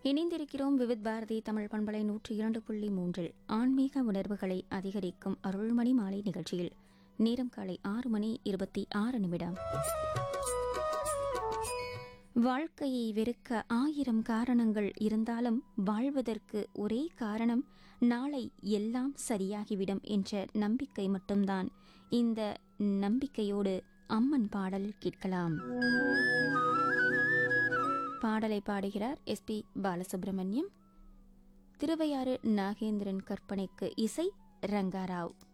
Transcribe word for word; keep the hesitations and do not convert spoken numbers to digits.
இணைந்திருக்கிறோம் விவித் பாரதி தமிழ் பண்பலை நூற்றி இரண்டு புள்ளி மூன்றில் ஆன்மீக உணர்வுகளை அதிகரிக்கும் அருள்மணி மாலை நிகழ்ச்சியில் நேரம் காலை ஆறு மணி இருபத்தி ஆறு நிமிடம். வாழ்க்கையை வெறுக்க ஆயிரம் காரணங்கள் இருந்தாலும் வாழ்வதற்கு ஒரே காரணம் நாளை எல்லாம் சரியாகிவிடும் என்ற நம்பிக்கை மட்டும்தான். இந்த நம்பிக்கையோடு அம்மன் பாடல் கேட்கலாம். பாடலை பாடுகிறார் எஸ் பி பாலசுப்ரமணியம். திருவையாறு நாகேந்திரன் கற்பனைக்கு இசை ரங்காராவ்.